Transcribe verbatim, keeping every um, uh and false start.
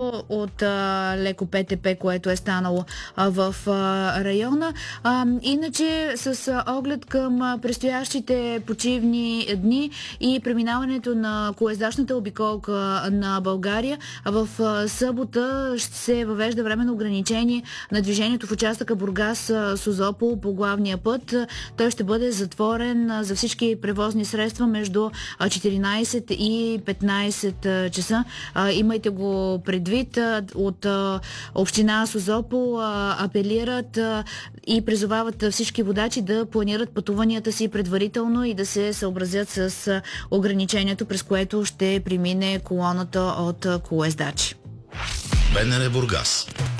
от а, леко ПТП, което е станало а, в а, района. А, иначе с а, оглед към а, предстоящите почивни дни и преминаването на колездачната обиколка на България, в а, събота ще се въвежда временно ограничение на движението в участъка Бургас-Созопол по главния път. Той ще бъде затворен а, за всички превозни средства между а, четиринайсет и петнайсет а, часа. А, имайте го предвид. А, от а, община Созопол а, апелират а, и призовават всички водачи да планират пътуванията си предварително и да се съобразят с а, ограничението, през което ще премине колоната от а, колездачи. БНР Бургас.